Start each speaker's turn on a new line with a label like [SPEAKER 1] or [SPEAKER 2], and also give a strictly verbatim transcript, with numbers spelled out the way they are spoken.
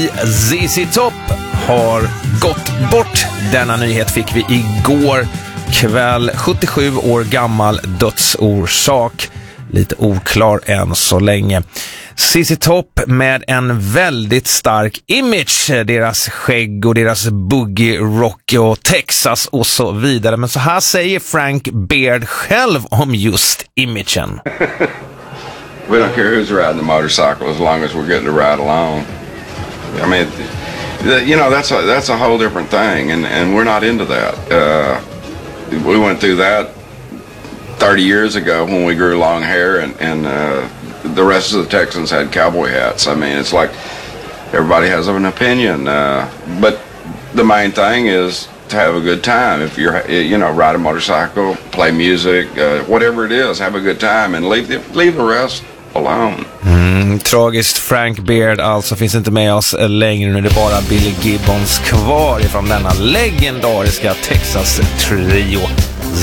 [SPEAKER 1] Z Z Top har gått bort. Denna nyhet fick vi igår kväll. sjuttiosju år gammal, dödsorsak lite oklar än så länge. Z Z Top med en väldigt stark image, deras skägg och deras boogie rock och Texas och så vidare. Men så här säger Frank Beard själv om just imagen.
[SPEAKER 2] We don't care who's riding the motorcycle as long as we're getting to ride along. I mean, you know, that's a, that's a whole different thing, and, and we're not into that. Uh, we went through that thirty years ago when we grew long hair, and, and uh, the rest of the Texans had cowboy hats. I mean, it's like everybody has an opinion, uh, but the main thing is to have a good time. If you're, you know, ride a motorcycle, play music, uh, whatever it is, have a good time, and leave the, leave the rest alone.
[SPEAKER 1] Mm, tragiskt. Frank Beard alltså finns inte med oss längre. Nu är det bara Billy Gibbons kvar ifrån denna legendariska Texas-trio.